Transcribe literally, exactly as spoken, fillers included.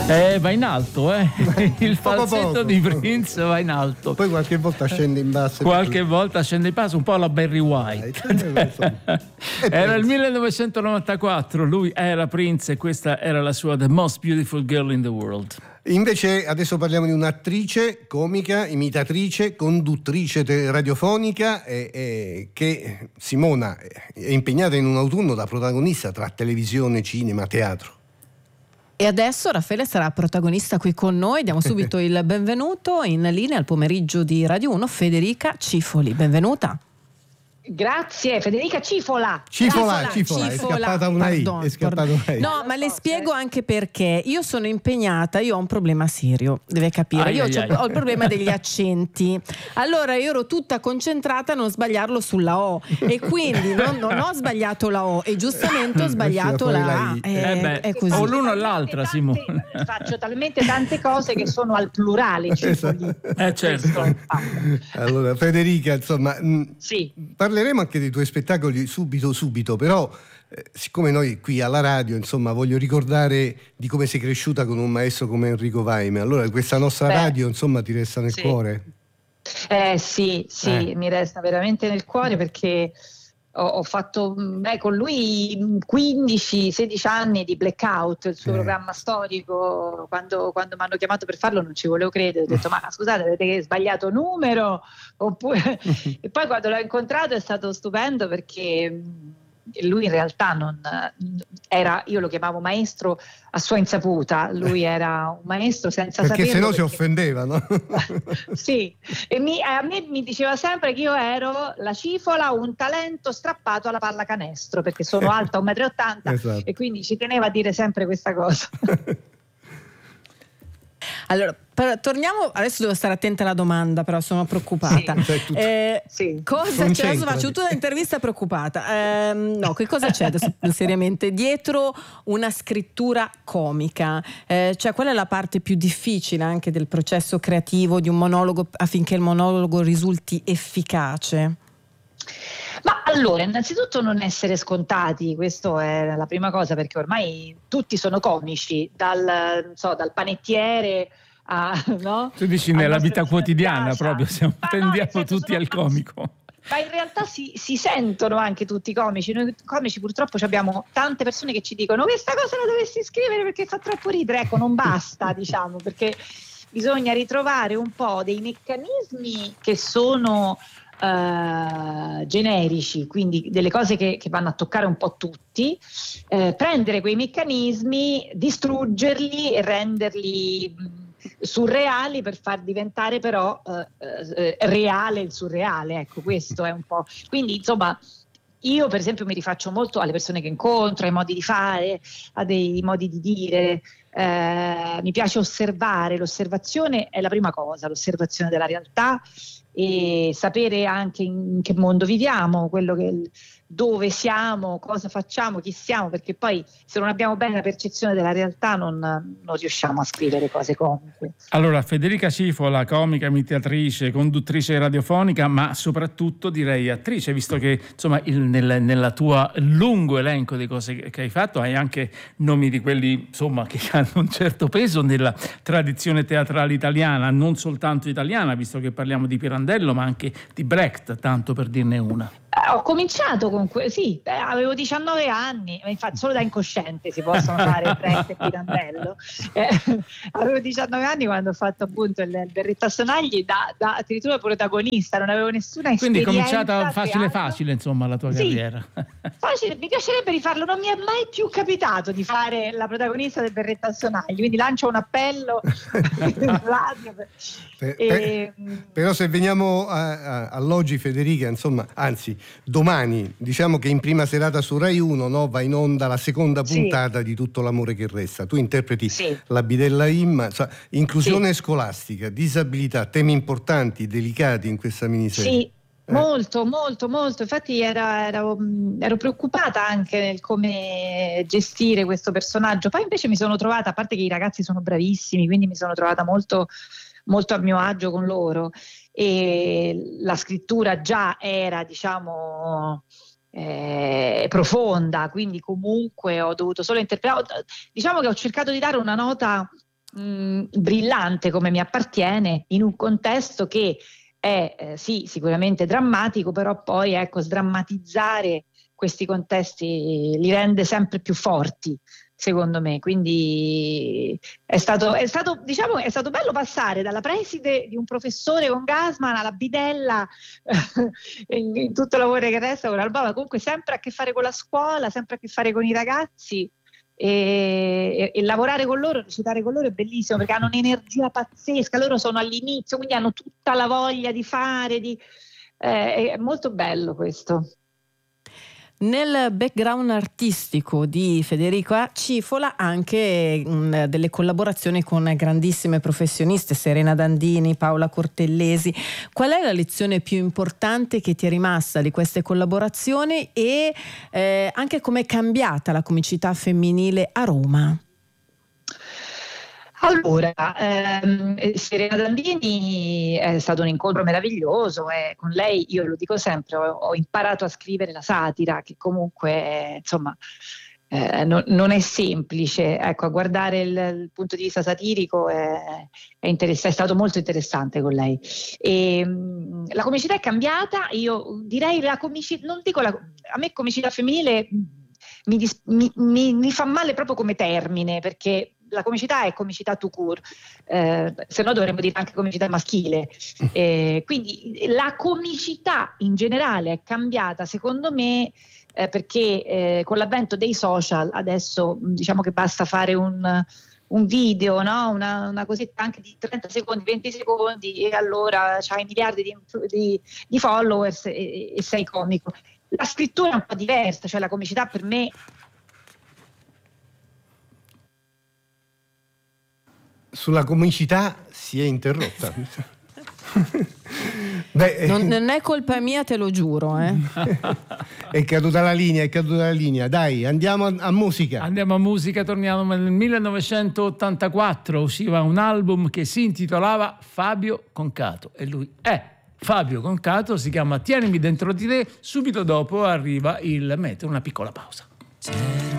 Eh, va in alto, eh. Il falsetto poco, di Prince va in alto. Poi qualche volta scende in basso. Qualche volta scende in basso, un po' alla Barry White. Era il millenovecentonovantaquattro, lui era Prince e questa era la sua The Most Beautiful Girl in the World. Invece adesso parliamo di un'attrice comica, imitatrice, conduttrice radiofonica e, e, che Simona è impegnata in un autunno da protagonista tra televisione, cinema, teatro. E adesso Raffaele sarà protagonista qui con noi. Diamo subito il benvenuto in linea al pomeriggio di Radio uno, Federica Cifoli. Benvenuta. Grazie, Federica Cifola. Cifola, Cifola, Cifola. È scappata una I. È scappata una I. No, ma le spiego anche perché. Io sono impegnata, io ho un problema serio, deve capire. Ai, io ai, ai. ho il problema degli accenti. Allora io ero tutta concentrata a non sbagliarlo sulla O e quindi non, non ho sbagliato la O e giustamente ho sbagliato la A. Eh, eh beh, è così. O l'uno o l'altra, Simone. Faccio talmente tante cose che sono al plurale. Cifoli. Eh certo. Allora, Federica, insomma, sì. Parleremo anche dei tuoi spettacoli subito subito, però eh, siccome noi qui alla radio, insomma, voglio ricordare di come sei cresciuta con un maestro come Enrico Vaime. Allora questa nostra Beh, radio, insomma, ti resta nel sì. cuore? Eh sì, sì, eh. mi resta veramente nel cuore perché ho, ho fatto beh, con lui quindici sedici anni di Blackout, il suo eh. programma storico. Quando, quando mi hanno chiamato per farlo non ci volevo credere, ho detto ma scusate, avete sbagliato numero? Oppure... e poi quando l'ho incontrato è stato stupendo perché lui in realtà non era, io lo chiamavo maestro a sua insaputa, lui era un maestro senza perché saperlo. Perché sennò si offendeva, no? Sì, e mi, a me mi diceva sempre che io ero la cifola, un talento strappato alla pallacanestro, perché sono alta un metro e ottanta esatto. E quindi ci teneva a dire sempre questa cosa. Allora, però, torniamo, adesso devo stare attenta alla domanda, però sono preoccupata. Sì. Eh, sì. Cosa c'è? Adesso faccio tutta un'intervista preoccupata. Eh, no, che cosa c'è adesso, seriamente dietro una scrittura comica? Eh, cioè, qual è la parte più difficile anche del processo creativo di un monologo affinché il monologo risulti efficace? Ma allora, innanzitutto non essere scontati, questo è la prima cosa, perché ormai tutti sono comici, dal, non so, dal panettiere a... No? Tu dici nella vita quotidiana proprio, siamo, tendiamo no, tutti al comico. Ma in realtà si, si sentono anche tutti i comici. Noi comici purtroppo abbiamo tante persone che ci dicono questa cosa la dovresti scrivere perché fa troppo ridere. Ecco, non basta, diciamo, perché bisogna ritrovare un po' dei meccanismi che sono... Uh, generici, quindi delle cose che, che vanno a toccare un po' tutti, eh, prendere quei meccanismi, distruggerli e renderli mh, surreali per far diventare però uh, uh, reale il surreale, ecco, questo è un po'. Quindi insomma io per esempio mi rifaccio molto alle persone che incontro, ai modi di fare, a dei modi di dire. Eh, mi piace osservare, l'osservazione è la prima cosa, l'osservazione della realtà e sapere anche in che mondo viviamo, quello che, dove siamo, cosa facciamo, chi siamo, perché poi se non abbiamo bene la percezione della realtà non, non riusciamo a scrivere cose comiche. Allora, Federica Cifola, comica, imitatrice, conduttrice radiofonica, ma soprattutto direi attrice, visto che insomma il, nel nella tua lungo elenco di cose che, che hai fatto hai anche nomi di quelli insomma che hanno un certo peso nella tradizione teatrale italiana, non soltanto italiana, visto che parliamo di Pirandello, ma anche di Brecht, tanto per dirne una. Eh, ho cominciato con que- sì, eh, avevo diciannove anni, infatti solo da incosciente si possono fare Brecht e Pirandello. Eh, avevo diciannove anni quando ho fatto appunto il, il berretto a sonagli da, da addirittura protagonista, non avevo nessuna esperienza. Quindi è cominciata facile teatro. facile insomma la tua sì, carriera. Facile, mi piacerebbe rifarlo, non mi è mai più capitato di fare la protagonista del berretto a sonagli, quindi lancio un appello radio per, per, e, per, però se veniamo a, a, all'oggi Federica, insomma, anzi domani, diciamo che in prima serata su Rai uno, no, va in onda la seconda puntata sì. di Tutto l'amore che resta. Tu interpreti sì. la bidella Imma, cioè, inclusione sì. scolastica, disabilità, temi importanti, delicati in questa miniserie. Sì. Eh. Molto, molto, molto. Infatti era, ero, ero preoccupata anche nel come gestire questo personaggio. Poi invece mi sono trovata, a parte che i ragazzi sono bravissimi, quindi mi sono trovata molto, molto a mio agio con loro. E la scrittura già era, diciamo, eh, profonda, quindi comunque ho dovuto solo interpretare. Diciamo che ho cercato di dare una nota mh, brillante come mi appartiene, in un contesto che è eh, sì sicuramente drammatico, però poi ecco sdrammatizzare questi contesti li rende sempre più forti, secondo me. Quindi è stato, è stato, diciamo, è stato bello passare dalla preside di un professore con Gassman alla bidella in, in tutto l'amore che resta con Alba, ma comunque sempre a che fare con la scuola, sempre a che fare con i ragazzi. E, e, e lavorare con loro, recitare con loro è bellissimo, perché hanno un'energia pazzesca, loro sono all'inizio, quindi hanno tutta la voglia di fare, di, eh, è molto bello questo. Nel background artistico di Federica Cifola anche mh, delle collaborazioni con grandissime professioniste, Serena Dandini, Paola Cortellesi. Qual è la lezione più importante che ti è rimasta di queste collaborazioni e eh, anche come è cambiata la comicità femminile a Roma? Allora, ehm, Serena Dandini è stato un incontro meraviglioso e con lei, io lo dico sempre, ho, ho imparato a scrivere la satira, che comunque è, insomma eh, no, non è semplice, ecco, a guardare il, il punto di vista satirico è, è, interess- è stato molto interessante con lei. E, mh, la comicità è cambiata, io direi la comicità, non dico la, a me comicità femminile mi, dis- mi, mi, mi fa male proprio come termine, perché la comicità è comicità tout court, eh, se no dovremmo dire anche comicità maschile. Eh, quindi la comicità in generale è cambiata, secondo me, eh, perché eh, con l'avvento dei social adesso diciamo che basta fare un, un video, no? una, una cosetta anche di trenta secondi, venti secondi e allora c'hai miliardi di, di, di followers e, e sei comico. La scrittura è un po' diversa, cioè la comicità per me sulla comicità si è interrotta. Beh, non, non è colpa mia, te lo giuro. Eh. È caduta la linea, è caduta la linea. Dai, andiamo a, a musica. Andiamo a musica, torniamo nel millenovecentottantaquattro, usciva un album che si intitolava Fabio Concato e lui è Fabio Concato, si chiama Tienimi dentro di te. Subito dopo arriva il metro, una piccola pausa.